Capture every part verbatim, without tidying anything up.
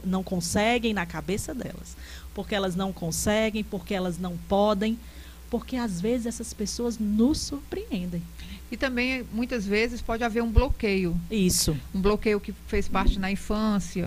não conseguem na cabeça delas. Porque elas não conseguem, porque elas não podem, porque às vezes essas pessoas nos surpreendem. E também, muitas vezes, pode haver um bloqueio. Isso. Um bloqueio que fez parte na infância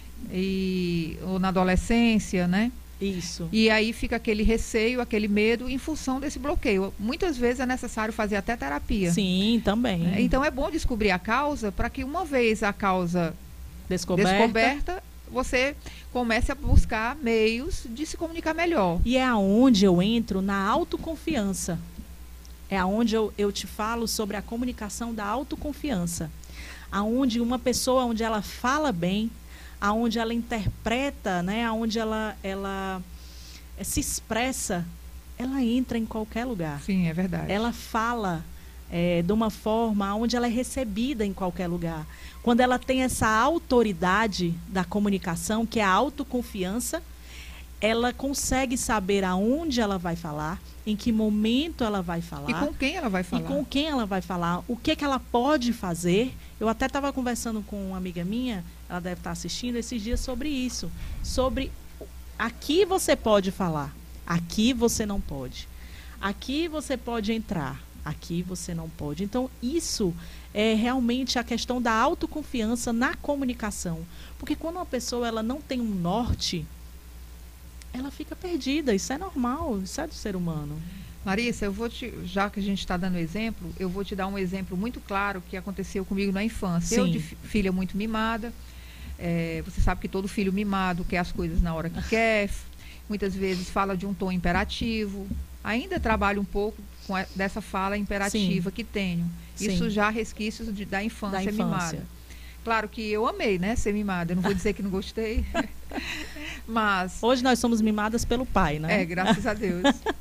e, ou na adolescência, né? Isso. E aí fica aquele receio, aquele medo em função desse bloqueio. Muitas vezes é necessário fazer até terapia. Sim, também. Né? Então é bom descobrir a causa para que uma vez a causa descoberta, descoberta, você comece a buscar meios de se comunicar melhor. E é aonde eu entro na autoconfiança. É aonde eu, eu te falo sobre a comunicação da autoconfiança. Aonde uma pessoa, onde ela fala bem, aonde ela interpreta, né, aonde ela, ela se expressa, ela entra em qualquer lugar. Sim, é verdade. Ela fala é, de uma forma onde ela é recebida em qualquer lugar. Quando ela tem essa autoridade da comunicação, que é a autoconfiança, ela consegue saber aonde ela vai falar, em que momento ela vai falar. E com quem ela vai falar. E com quem ela vai falar, o que, que ela pode fazer. Eu até estava conversando com uma amiga minha, ela deve estar assistindo esses dias, sobre isso. Sobre aqui você pode falar, aqui você não pode. Aqui você pode entrar, aqui você não pode. Então, isso é realmente a questão da autoconfiança na comunicação. Porque quando uma pessoa ela não tem um norte, ela fica perdida. Isso é normal, isso é do ser humano. Larissa, eu vou te, já que a gente está dando exemplo, eu vou te dar um exemplo muito claro que aconteceu comigo na infância. Sim. Eu, de filha muito mimada, é, você sabe que todo filho mimado quer as coisas na hora que quer, muitas vezes fala de um tom imperativo. Ainda trabalho um pouco com a, dessa fala imperativa Sim. que tenho. Isso Sim. já resquícios de, da infância, da infância mimada. Claro que eu amei, né, ser mimada. Eu não vou dizer que não gostei. Mas hoje nós somos mimadas pelo pai, né? É, graças a Deus.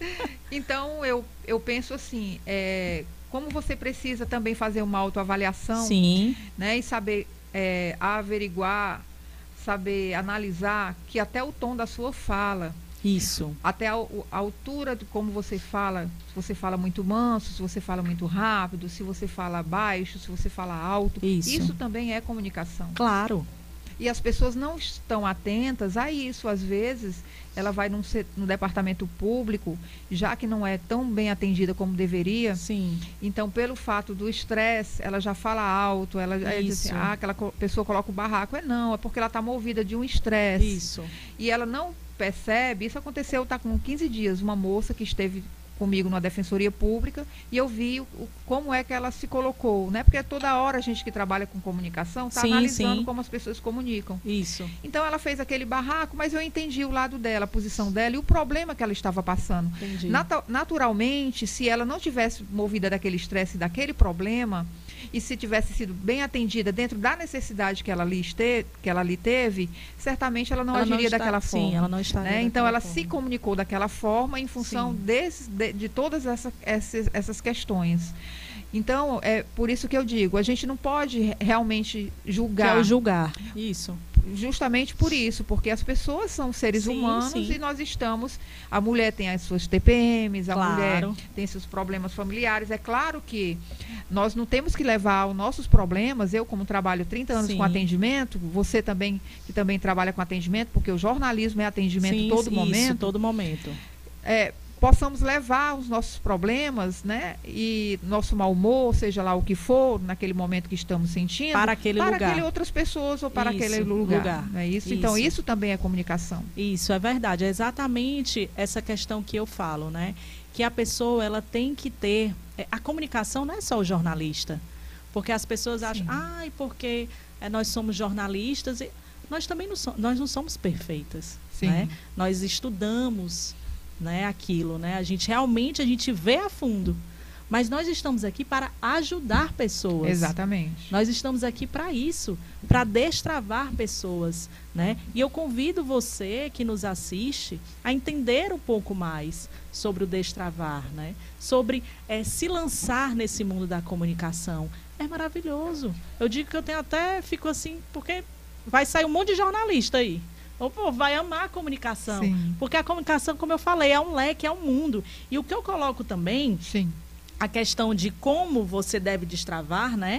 Então, eu, eu penso assim, é, como você precisa também fazer uma autoavaliação, Sim. né, e saber é, averiguar, saber analisar, que até o tom da sua fala, isso, até a, a altura de como você fala, se você fala muito manso, se você fala muito rápido, se você fala baixo, se você fala alto, isso, isso também é comunicação. Claro. E as pessoas não estão atentas a isso. Às vezes, ela vai num, no departamento público, já que não é tão bem atendida como deveria. Sim. Então, pelo fato do estresse, ela já fala alto, ela já diz assim, ah, aquela pessoa coloca o barraco. É não, é porque ela está movida de um estresse. Isso. E ela não percebe. Isso aconteceu, está com quinze dias, uma moça que esteve comigo na Defensoria Pública, e eu vi o, o, como é que ela se colocou, né? Porque toda hora a gente que trabalha com comunicação está analisando sim. como as pessoas comunicam. Isso. Então ela fez aquele barraco, mas eu entendi o lado dela, a posição dela e o problema que ela estava passando. Entendi. Nat- naturalmente, se ela não tivesse movida daquele estresse, daquele problema, e se tivesse sido bem atendida dentro da necessidade que ela ali, este, que ela ali teve, certamente ela não ela agiria não está, daquela forma. Sim, ela não estaria né? Então ela forma. se comunicou daquela forma em função desse, de, de todas essa, essas, essas questões. Então, é por isso que eu digo, a gente não pode realmente julgar. Que é o julgar, isso. Justamente por isso, porque as pessoas são seres sim, humanos sim. e nós estamos... A mulher tem as suas T P Ms, a claro. mulher tem seus problemas familiares. É claro que nós não temos que levar os nossos problemas, eu como trabalho trinta anos sim. com atendimento, você também, que também trabalha com atendimento, porque o jornalismo é atendimento sim, todo isso, momento. todo momento. É, possamos levar os nossos problemas, né, e nosso mau humor, seja lá o que for, naquele momento que estamos sentindo, para aquele para lugar. aquele outras pessoas ou para isso, aquele lugar. lugar. Não é isso? isso? Então, isso também é comunicação. Isso, é verdade. É exatamente essa questão que eu falo, né? Que a pessoa, ela tem que ter... A comunicação não é só o jornalista. Porque as pessoas Sim. acham, ai, porque é, nós somos jornalistas. E nós também não, so, nós não somos perfeitas. Sim. Né? Nós estudamos... Né, aquilo, né? A gente realmente a gente vê a fundo, mas nós estamos aqui para ajudar pessoas. Exatamente. Nós estamos aqui para isso, para destravar pessoas, né? E eu convido você que nos assiste a entender um pouco mais sobre o destravar, né? Sobre é, se lançar nesse mundo da comunicação. É maravilhoso. Eu digo que eu tenho até fico assim, porque vai sair um monte de jornalista aí. Ou pô, vai amar a comunicação. Sim. Porque a comunicação, como eu falei, é um leque, é um mundo. E o que eu coloco também, Sim. a questão de como você deve destravar, né?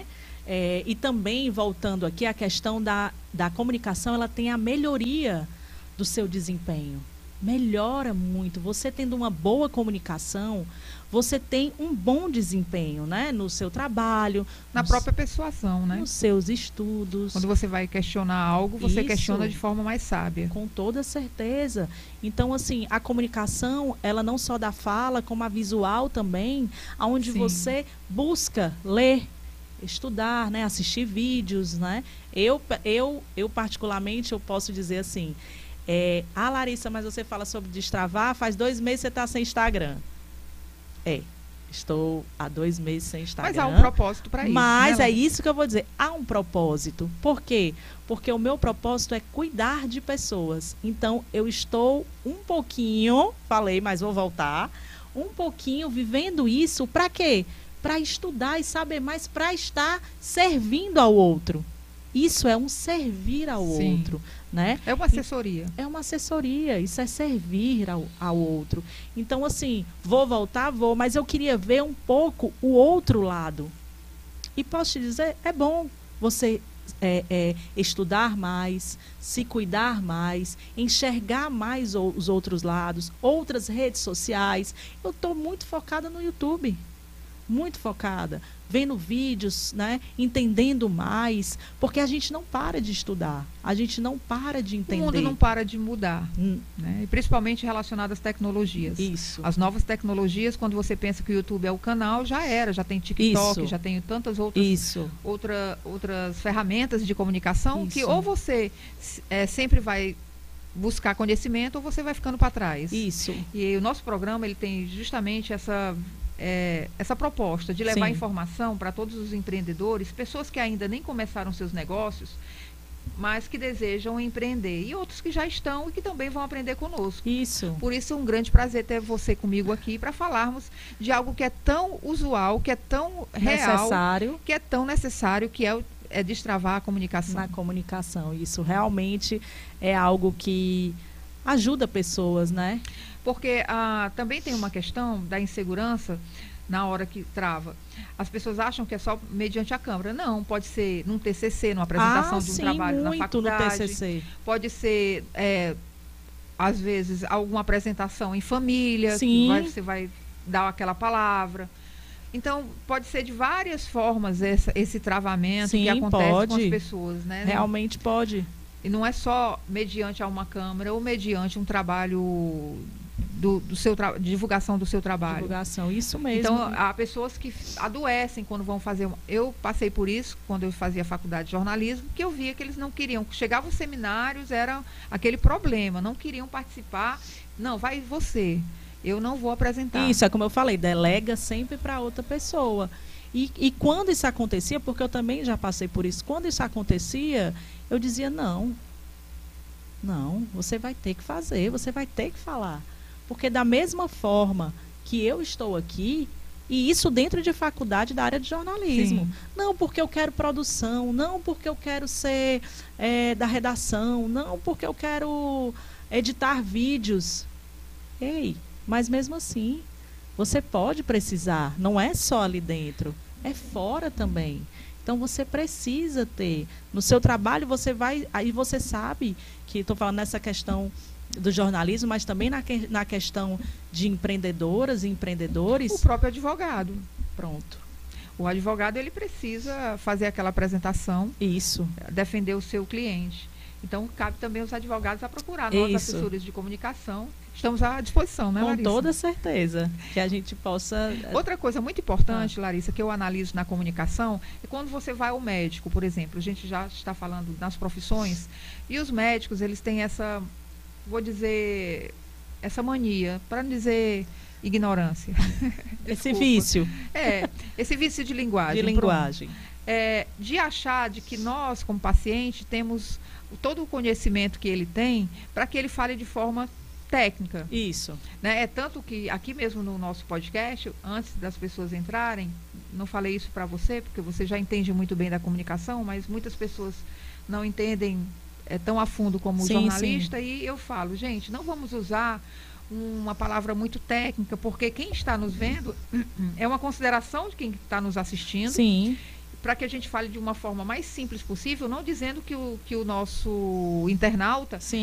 É, e também, voltando aqui, a questão da, da comunicação, ela tem a melhoria do seu desempenho. Melhora muito. Você tendo uma boa comunicação, você tem um bom desempenho, né? No seu trabalho. Na nos, própria persuasão, né? Nos seus estudos. Quando você vai questionar algo, você Isso, questiona de forma mais sábia. Com toda certeza. Então, assim, a comunicação, ela não só da fala, como a visual também, onde Sim. você busca ler, estudar, né? Assistir vídeos, né? Eu, eu, eu particularmente, eu posso dizer assim, é, ah, Larissa, mas você fala sobre destravar, faz dois meses você está sem Instagram. É, estou há dois meses sem Instagram. Mas há um propósito para isso. Mas né, é isso que eu vou dizer. Há um propósito. Por quê? Porque o meu propósito é cuidar de pessoas. Então, eu estou um pouquinho, falei, mas vou voltar, um pouquinho vivendo isso para quê? Para estudar e saber mais, para estar servindo ao outro. Isso é um servir ao Sim. outro, né? É uma assessoria. É uma assessoria, isso é servir ao, ao outro. Então, assim, vou voltar, vou, mas eu queria ver um pouco o outro lado. E posso te dizer, é bom você é, é, estudar mais, se cuidar mais, enxergar mais o, os outros lados, outras redes sociais. Eu estou muito focada no YouTube. Muito focada, vendo vídeos, né, entendendo mais, porque a gente não para de estudar, a gente não para de entender. O mundo não para de mudar, hum. né? E principalmente relacionado às tecnologias. Isso. As novas tecnologias, quando você pensa que o YouTube é o canal, já era, já tem TikTok, Isso. já tem tantas outras, Isso. outra, outras ferramentas de comunicação Isso. que ou você é, sempre vai buscar conhecimento ou você vai ficando para trás. Isso. E o nosso programa ele tem justamente essa É, essa proposta de levar Sim. informação para todos os empreendedores, pessoas que ainda nem começaram seus negócios, mas que desejam empreender, e outros que já estão e que também vão aprender conosco. Isso. Por isso é um grande prazer ter você comigo aqui para falarmos de algo que é tão usual, que é tão real, necessário, que é tão necessário, que é, o, é destravar a comunicação. Na comunicação. Isso realmente é algo que ajuda pessoas, né? Porque ah, também tem uma questão da insegurança na hora que trava. As pessoas acham que é só mediante a câmera. Não, pode ser num T C C, numa apresentação ah, de um sim, trabalho na muito faculdade. no T C C. Pode ser, é, às vezes, alguma apresentação em família. Sim. Que vai, você vai dar aquela palavra. Então, pode ser de várias formas essa, esse travamento Sim, que acontece pode. com as pessoas. Né? Realmente pode. E não é só mediante a uma câmera ou mediante um trabalho do, do seu tra... divulgação do seu trabalho. Divulgação, isso mesmo. Então, há pessoas que adoecem quando vão fazer... Uma... Eu passei por isso quando eu fazia faculdade de jornalismo, que eu via que eles não queriam. Chegavam os seminários, era aquele problema, não queriam participar. Não, vai você, eu não vou apresentar. Isso, é como eu falei, delega sempre para outra pessoa. E, e quando isso acontecia, porque eu também já passei por isso, quando isso acontecia, eu dizia, não, não, você vai ter que fazer, você vai ter que falar. Porque da mesma forma que eu estou aqui, e isso dentro de faculdade da área de jornalismo. Sim. Não porque eu quero produção, não porque eu quero ser é, da redação, não porque eu quero editar vídeos. Ei, mas mesmo assim, você pode precisar, não é só ali dentro, é fora também. Então você precisa ter. No seu trabalho você vai. Aí você sabe que estou falando nessa questão do jornalismo, mas também na, que, na questão de empreendedoras e empreendedores. O próprio advogado. Pronto. O advogado ele precisa fazer aquela apresentação. Isso. Defender o seu cliente. Então, cabe também os advogados a procurar. Nós, Isso. assessores de comunicação, estamos à disposição, né, Com Larissa? toda certeza. Que a gente possa... Outra coisa muito importante, ah. Larissa, que eu analiso na comunicação, é quando você vai ao médico, por exemplo. A gente já está falando nas profissões. E os médicos, eles têm essa, vou dizer, essa mania, para não dizer ignorância. Esse vício. É, esse vício de linguagem. De linguagem. É, de achar de que nós, como paciente, temos todo o conhecimento que ele tem para que ele fale de forma técnica. Isso. Né? É tanto que aqui mesmo no nosso podcast, antes das pessoas entrarem, não falei isso para você, porque você já entende muito bem da comunicação, mas muitas pessoas não entendem é, tão a fundo como o sim, jornalista, sim. E eu falo, gente, não vamos usar uma palavra muito técnica, porque quem está nos vendo é uma consideração de quem está nos assistindo. Sim. para que a gente fale de uma forma mais simples possível, não dizendo que o, que o nosso internauta Sim.